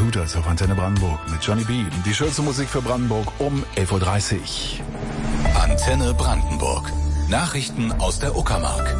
Computers auf Antenne Brandenburg mit Johnny B. Die schönste Musik für Brandenburg um 11.30 Uhr. Antenne Brandenburg. Nachrichten aus der Uckermark.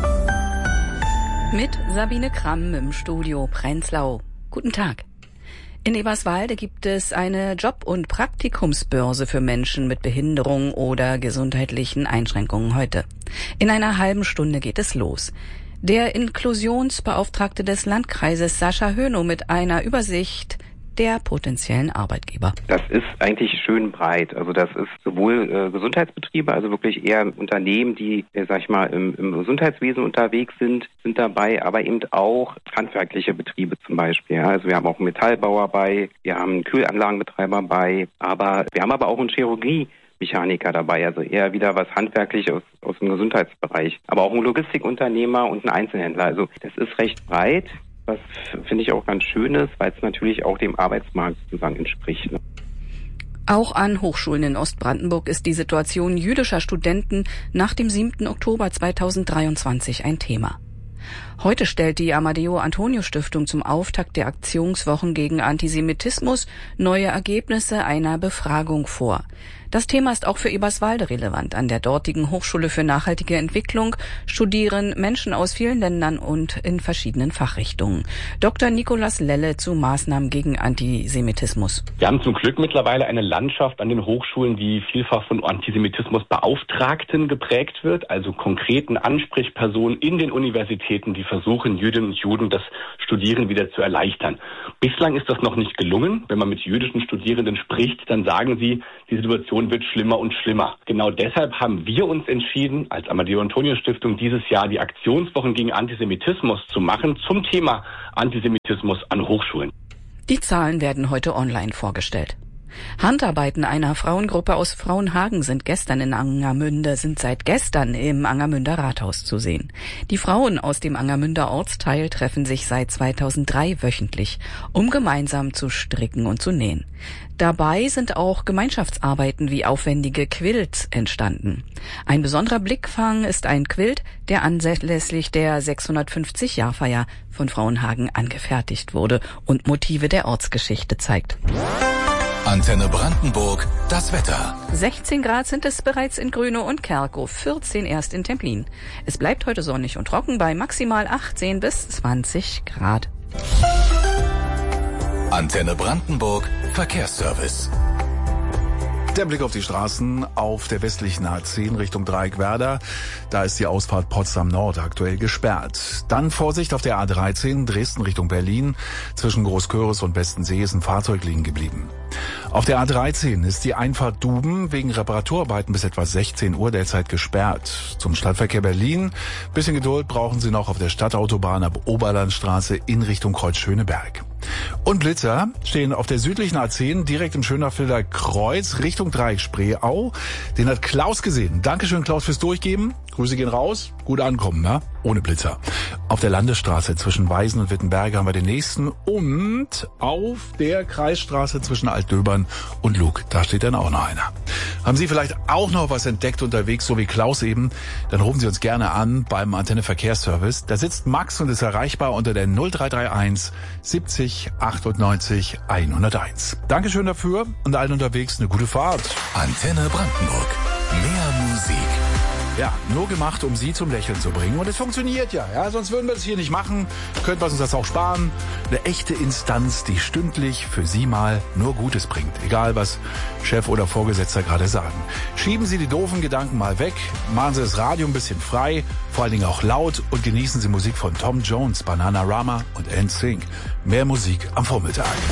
Mit Sabine Kramm im Studio Prenzlau. Guten Tag. In Eberswalde gibt es eine Job- und Praktikumsbörse für Menschen mit Behinderung oder gesundheitlichen Einschränkungen heute. In einer halben Stunde geht es los. Der Inklusionsbeauftragte des Landkreises Sascha Hönow mit einer Übersicht der potenziellen Arbeitgeber. Das ist eigentlich schön breit. Also das ist sowohl Gesundheitsbetriebe, also wirklich eher Unternehmen, die, sag ich mal, im Gesundheitswesen unterwegs sind dabei, aber eben auch handwerkliche Betriebe zum Beispiel. Ja. Also wir haben auch einen Metallbauer bei, wir haben einen Kühlanlagenbetreiber bei, aber wir haben aber auch einen Chirurgie-Mechaniker dabei, also eher wieder was handwerklich aus dem Gesundheitsbereich. Aber auch ein Logistikunternehmer und ein Einzelhändler. Also das ist recht breit. Was finde ich auch ganz schön ist, weil es natürlich auch dem Arbeitsmarkt sozusagen entspricht. Ne? Auch an Hochschulen in Ostbrandenburg ist die Situation jüdischer Studenten nach dem 7. Oktober 2023 ein Thema. Heute stellt die Amadeo-Antonio-Stiftung zum Auftakt der Aktionswochen gegen Antisemitismus neue Ergebnisse einer Befragung vor. Das Thema ist auch für Eberswalde relevant. An der dortigen Hochschule für nachhaltige Entwicklung studieren Menschen aus vielen Ländern und in verschiedenen Fachrichtungen. Dr. Nikolaus Lelle zu Maßnahmen gegen Antisemitismus. Wir haben zum Glück mittlerweile eine Landschaft an den Hochschulen, die vielfach von Antisemitismusbeauftragten geprägt wird, also konkreten Ansprechpersonen in den Universitäten, die versuchen, Jüdinnen und Juden das Studieren wieder zu erleichtern. Bislang ist das noch nicht gelungen. Wenn man mit jüdischen Studierenden spricht, dann sagen sie, die Situation wird schlimmer und schlimmer. Genau deshalb haben wir uns entschieden, als Amadeo-Antonio-Stiftung dieses Jahr die Aktionswochen gegen Antisemitismus zu machen zum Thema Antisemitismus an Hochschulen. Die Zahlen werden heute online vorgestellt. Handarbeiten einer Frauengruppe aus Frauenhagen sind seit gestern im Angermünder Rathaus zu sehen. Die Frauen aus dem Angermünder Ortsteil treffen sich seit 2003 wöchentlich, um gemeinsam zu stricken und zu nähen. Dabei sind auch Gemeinschaftsarbeiten wie aufwendige Quilts entstanden. Ein besonderer Blickfang ist ein Quilt, der anlässlich der 650-Jahrfeier von Frauenhagen angefertigt wurde und Motive der Ortsgeschichte zeigt. Antenne Brandenburg, das Wetter. 16 Grad sind es bereits in Grünow und Kerkow, 14 erst in Templin. Es bleibt heute sonnig und trocken bei maximal 18 bis 20 Grad. Antenne Brandenburg, Verkehrsservice. Der Blick auf die Straßen auf der westlichen A10 Richtung Dreieckwerder. Da ist die Ausfahrt Potsdam Nord aktuell gesperrt. Dann Vorsicht auf der A13 Dresden Richtung Berlin. Zwischen Großköris und Bestensee ist ein Fahrzeug liegen geblieben. Auf der A13 ist die Einfahrt Duben wegen Reparaturarbeiten bis etwa 16 Uhr derzeit gesperrt. Zum Stadtverkehr Berlin. Bisschen Geduld brauchen Sie noch auf der Stadtautobahn ab Oberlandstraße in Richtung Kreuz-Schöneberg. Und Blitzer stehen auf der südlichen A10 direkt im Schönaffelder Kreuz Richtung Dreieck Spreeau. Den hat Klaus gesehen. Dankeschön, Klaus, fürs Durchgeben. Grüße gehen raus. Gut ankommen, ne? Ohne Blitzer. Auf der Landesstraße zwischen Weisen und Wittenberge haben wir den nächsten. Und auf der Kreisstraße zwischen Altdöbern und Lug. Da steht dann auch noch einer. Haben Sie vielleicht auch noch was entdeckt unterwegs, so wie Klaus eben? Dann rufen Sie uns gerne an beim Antenne Verkehrsservice. Da sitzt Max und ist erreichbar unter der 0331 70 98 101. Dankeschön dafür und allen unterwegs eine gute Fahrt. Antenne Brandenburg. Mehr Musik. Ja, nur gemacht, um Sie zum Lächeln zu bringen. Und es funktioniert ja. Sonst würden wir das hier nicht machen. Könnten wir uns das auch sparen. Eine echte Instanz, die stündlich für Sie mal nur Gutes bringt. Egal, was Chef oder Vorgesetzter gerade sagen. Schieben Sie die doofen Gedanken mal weg. Machen Sie das Radio ein bisschen frei. Vor allen Dingen auch laut. Und genießen Sie Musik von Tom Jones, Bananarama und NSYNC. Mehr Musik am Vormittag.